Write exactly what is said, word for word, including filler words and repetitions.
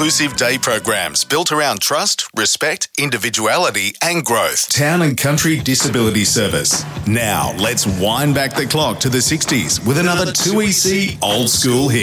inclusive day programs built around trust, respect, individuality and growth. Town and Country Disability Service. Now, let's wind back the clock to the sixties with another two E C old school hit.